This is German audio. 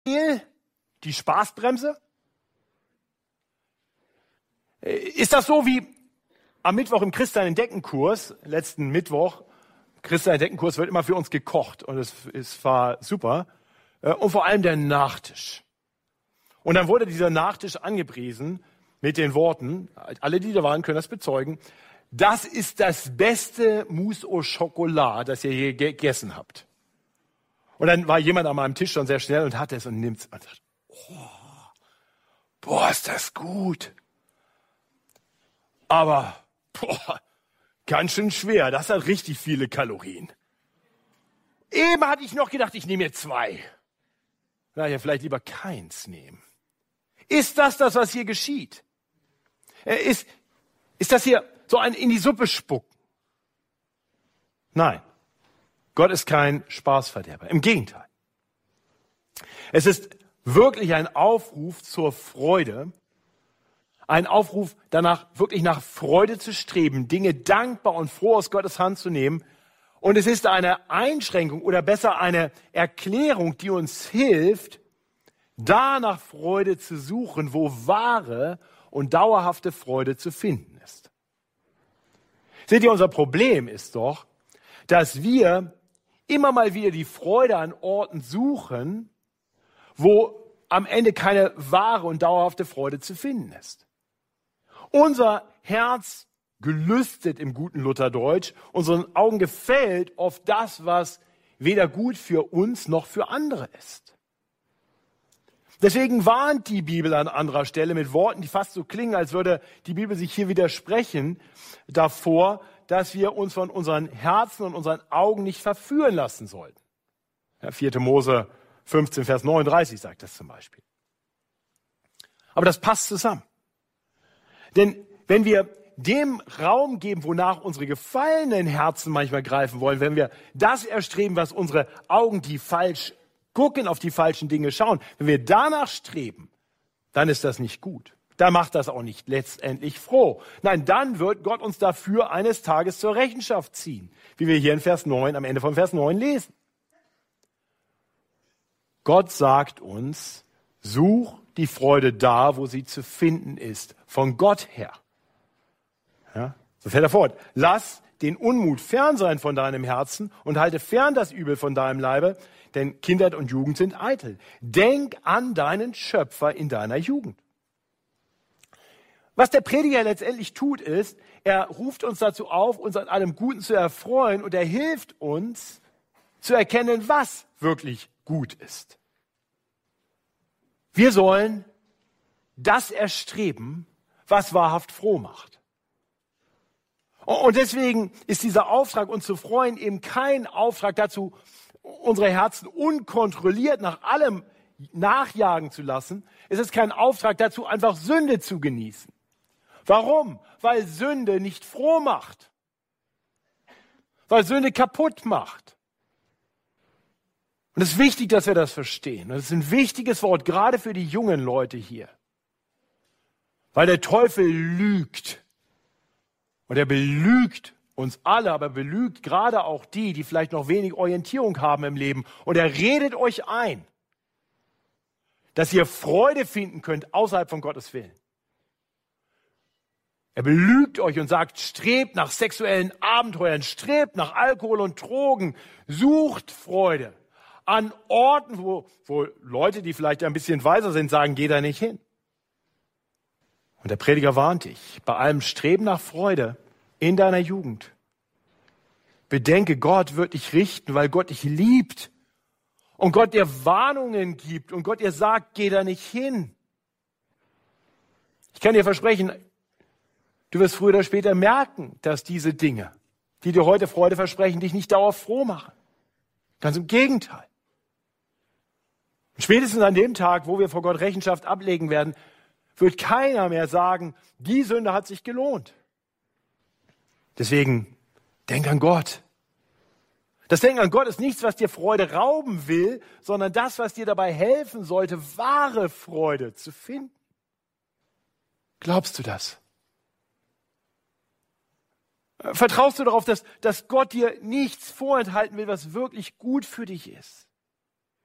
die Spaßbremse? Ist das so wie am Mittwoch im Christian-Entdecken-Kurs, letzten Mittwoch? Christian-Entdecken-Kurs wird immer für uns gekocht und es war super. Und vor allem der Nachtisch. Und dann wurde dieser Nachtisch angepriesen mit den Worten, alle, die da waren, können das bezeugen, das ist das beste Mousse au Chocolat, das ihr je gegessen habt. Und dann war jemand an meinem Tisch schon sehr schnell und hat es und nimmt es und sagt, oh, boah, ist das gut. Aber, boah, ganz schön schwer, das hat richtig viele Kalorien. Eben hatte ich noch gedacht, ich nehme jetzt 2. Naja, vielleicht lieber keins nehmen. Ist das, was hier geschieht? Ist das hier so ein in die Suppe spucken? Nein, Gott ist kein Spaßverderber. Im Gegenteil. Es ist wirklich ein Aufruf zur Freude, ein Aufruf danach, wirklich nach Freude zu streben, Dinge dankbar und froh aus Gottes Hand zu nehmen. Und es ist eine Einschränkung oder besser eine Erklärung, die uns hilft, da nach Freude zu suchen, wo wahre und dauerhafte Freude zu finden ist. Seht ihr, unser Problem ist doch, dass wir immer mal wieder die Freude an Orten suchen, wo am Ende keine wahre und dauerhafte Freude zu finden ist. Unser Herz gelüstet im guten Lutherdeutsch, unseren Augen gefällt oft das, was weder gut für uns noch für andere ist. Deswegen warnt die Bibel an anderer Stelle mit Worten, die fast so klingen, als würde die Bibel sich hier widersprechen, davor, dass wir uns von unseren Herzen und unseren Augen nicht verführen lassen sollten. Ja, 4. Mose 15, Vers 39 sagt das zum Beispiel. Aber das passt zusammen. Denn wenn wir dem Raum geben, wonach unsere gefallenen Herzen manchmal greifen wollen, wenn wir das erstreben, was unsere Augen, die falsch gucken, auf die falschen Dinge schauen, wenn wir danach streben, dann ist das nicht gut. Dann macht das auch nicht letztendlich froh. Nein, dann wird Gott uns dafür eines Tages zur Rechenschaft ziehen, wie wir hier in Vers 9, am Ende von Vers 9 lesen. Gott sagt uns, such die Freude da, wo sie zu finden ist, von Gott her. Ja, so fährt er fort. Lass den Unmut fern sein von deinem Herzen und halte fern das Übel von deinem Leibe, denn Kindheit und Jugend sind eitel. Denk an deinen Schöpfer in deiner Jugend. Was der Prediger letztendlich tut, ist, er ruft uns dazu auf, uns an allem Guten zu erfreuen und er hilft uns zu erkennen, was wirklich gut ist. Wir sollen das erstreben, was wahrhaft froh macht. Und deswegen ist dieser Auftrag, uns zu freuen, eben kein Auftrag dazu, unsere Herzen unkontrolliert nach allem nachjagen zu lassen. Es ist kein Auftrag dazu, einfach Sünde zu genießen. Warum? Weil Sünde nicht froh macht. Weil Sünde kaputt macht. Und es ist wichtig, dass wir das verstehen. Das ist ein wichtiges Wort, gerade für die jungen Leute hier. Weil der Teufel lügt. Und er belügt uns alle, aber belügt gerade auch die, die vielleicht noch wenig Orientierung haben im Leben. Und er redet euch ein, dass ihr Freude finden könnt außerhalb von Gottes Willen. Er belügt euch und sagt, strebt nach sexuellen Abenteuern, strebt nach Alkohol und Drogen, sucht Freude an Orten, wo Leute, die vielleicht ein bisschen weiser sind, sagen, geh da nicht hin. Und der Prediger warnt dich, bei allem Streben nach Freude in deiner Jugend. Bedenke, Gott wird dich richten, weil Gott dich liebt und Gott dir Warnungen gibt und Gott dir sagt, geh da nicht hin. Ich kann dir versprechen, du wirst früher oder später merken, dass diese Dinge, die dir heute Freude versprechen, dich nicht dauerhaft froh machen. Ganz im Gegenteil. Und spätestens an dem Tag, wo wir vor Gott Rechenschaft ablegen werden, wird keiner mehr sagen, die Sünde hat sich gelohnt. Deswegen, denk an Gott. Das Denken an Gott ist nichts, was dir Freude rauben will, sondern das, was dir dabei helfen sollte, wahre Freude zu finden. Glaubst du das? Vertraust du darauf, dass Gott dir nichts vorenthalten will, was wirklich gut für dich ist?